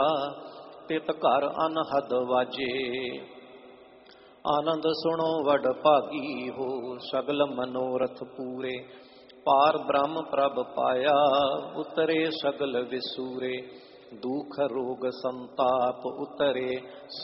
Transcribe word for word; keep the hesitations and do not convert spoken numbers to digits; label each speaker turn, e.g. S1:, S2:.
S1: ਤਿਤ ਘਰ ਅਨਹਦ ਵਾਜੇ। ਆਨੰਦ ਸੁਣੋ ਵਡ ਭਾਗੀ ਹੋ, ਸਗਲ ਮਨੋਰਥ ਪੂਰੇ। ਪਾਰ ਬ੍ਰਹਮ ਪ੍ਰਭ ਪਾਇਆ, ਉਤਰੇ ਸਗਲ ਵਿਸੂਰੇ। ਦੁਖ ਰੋਗ ਸੰਤਾਪ ਉਤਰੇ,